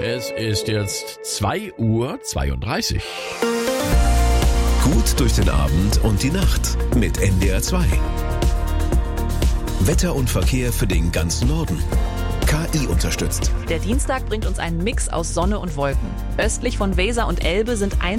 Es ist jetzt 2:32 Uhr. Gut durch den Abend und die Nacht mit NDR 2. Wetter und Verkehr für den ganzen Norden. KI unterstützt. Der Dienstag bringt uns einen Mix aus Sonne und Wolken. Östlich von Weser und Elbe sind